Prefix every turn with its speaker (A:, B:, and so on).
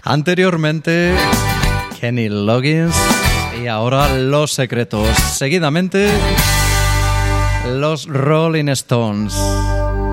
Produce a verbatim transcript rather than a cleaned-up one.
A: Anteriormente, Kenny Loggins y ahora Los Secretos. Seguidamente, los Rolling Stones.